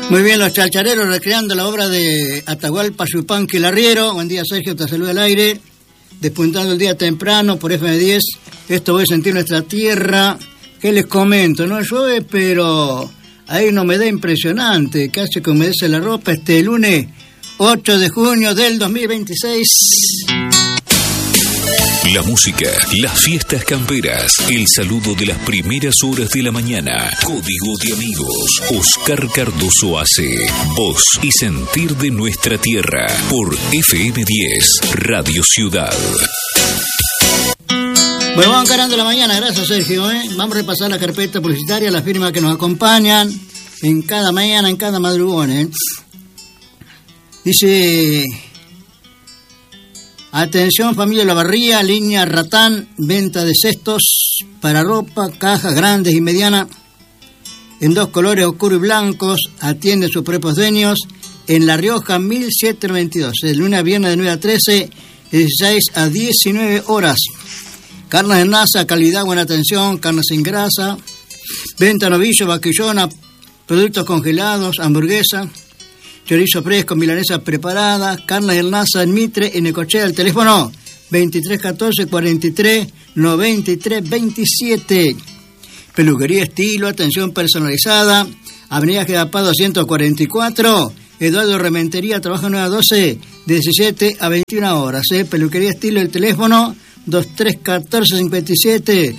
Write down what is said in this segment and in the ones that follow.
Muy bien, los chalchareros recreando la obra de Atahualpa Yupanqui Larriero. Buen día, Sergio, te saluda al aire. Despuntando el día temprano por FM10. Esto voy a sentir nuestra tierra. ¿Qué les comento? No llueve, pero hay una humedad impresionante que hace que humedece la ropa este lunes 8 de junio del 2026. La música, las fiestas camperas, el saludo de las primeras horas de la mañana. Código de amigos. Oscar Cardoso hace voz y sentir de nuestra tierra por FM10 Radio Ciudad. Bueno, vamos encarando la mañana, gracias Sergio. Vamos a repasar la carpeta publicitaria, las firmas que nos acompañan en cada mañana, en cada madrugón. Dice... Atención familia Lavarría, línea Ratán, venta de cestos para ropa, cajas grandes y medianas, en dos colores oscuros y blancos, atiende sus propios dueños, en La Rioja 1792, de lunes a viernes de 9 a 13, 16 a 19 horas. Carnes de NASA, calidad, buena atención, carnes sin grasa, venta novillo, vaquillona, productos congelados, hamburguesa, chorizo fresco, milanesa preparada, carne del NASA en Mitre, en Necochea, el teléfono 2314 43 93 27. Peluquería estilo, atención personalizada, Avenida Gedapá 244, Eduardo Rementería, trabaja 9 a 12, 17 a 21 horas. Peluquería estilo, el teléfono 2314 57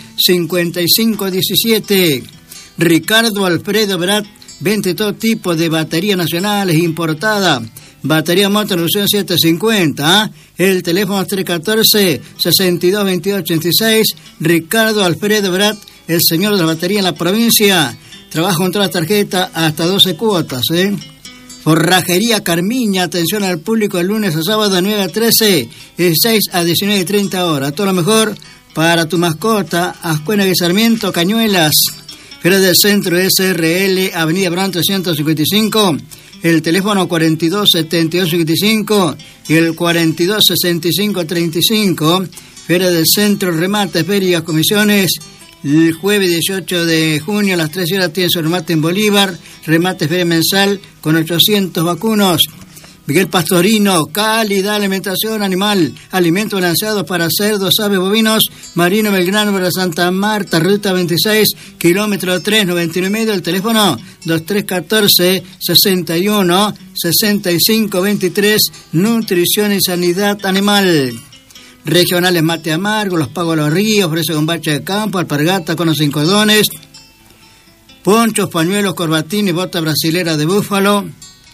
55 17. Ricardo Alfredo Berat, vende todo tipo de baterías nacionales importadas. Batería Motor Revolución 750. El teléfono 314 62 22 86. Ricardo Alfredo Brat, el señor de la batería en la provincia. Trabaja con todas las tarjetas hasta 12 cuotas. Forrajería Carmiña, atención al público el lunes a sábado de 9 a 13, 16 a 19 y 30 horas. Todo lo mejor para tu mascota. Ascuena y Sarmiento, Cañuelas. Feria del Centro SRL, Avenida Brand 355, el teléfono 42 72 55 y el 42 65 35. Feria del Centro, remates, ferias, comisiones. El jueves 18 de junio a las 13 horas tiene su remate en Bolívar, remate feria mensal con 800 vacunos. Miguel Pastorino, calidad, alimentación animal, alimentos balanceados para cerdos, aves, bovinos, Marino Belgrano para Santa Marta, ruta 26, kilómetro 3, 99 el teléfono 2314 61 65 23, nutrición y sanidad animal. Regionales Mate Amargo, Los Pagos de los Ríos, ofrece bombacha de campo, alpargata con los 5 dones, ponchos, pañuelos, corbatines, botas brasileras de búfalo,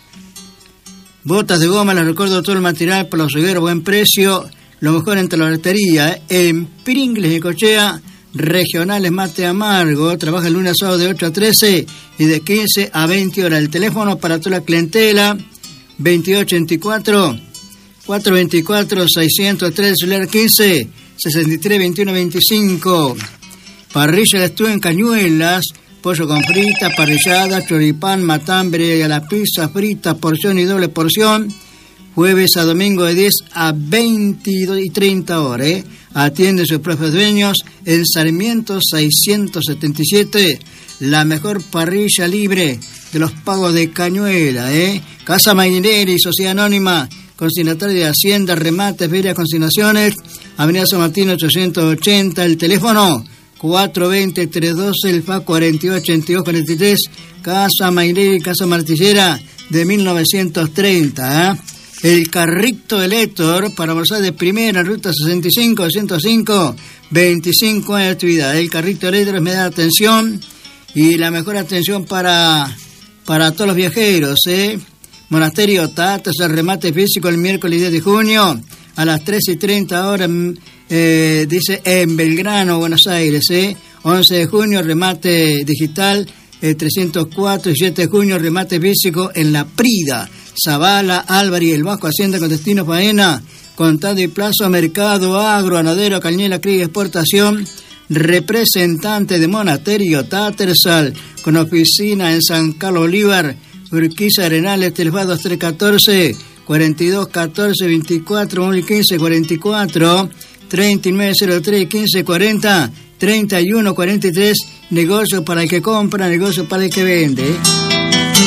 botas de goma, les recuerdo todo el material para los hogueros, buen precio, lo mejor entre la batería, en Pringles y Necochea. Regionales Mate Amargo, trabaja el lunes a sábado de 8 a 13 y de 15 a 20 horas. El teléfono para toda la clientela, 2284 424 603, celular 15 63 21 25. Parrilla de Estú en Cañuelas, pollo con frita, parrillada, choripán, matambre a la pizza, frita, porción y doble porción. Jueves a domingo de 10 a 22 y 30 horas. Atiende sus propios dueños en Sarmiento 677. La mejor parrilla libre de los Pagos de Cañuela. Casa Marinera y Sociedad Anónima, consignatario de Hacienda, remates, ferias, consignaciones. Avenida San Martín 880. El teléfono 420-312, el FA 428243, Casa Mairé y Casa Martillera de 1930. El carrito de Héctor para almorzar de primera, ruta 65, 105, 25 años de actividad. El carrito de Héctor me da atención y la mejor atención para todos los viajeros. Monasterio Tatas, el remate físico el miércoles 10 de junio a las 13:30 horas. Dice en Belgrano, Buenos Aires, 11 de junio, remate digital, 304, y 7 de junio, remate físico en La Prida, Zavala, Álvarez y el Vasco, Hacienda con destino Faena, Contado y Plazo, Mercado, Agro, Ganadero, Cañuela, Cría y Exportación. Representante de Monasterio Tattersall, con oficina en San Carlos Bolívar, Urquiza Arenales, teléfono 2314 42 14 24 15 44 3903 15 40 31 43. Negocio para el que compra, negocio para el que vende.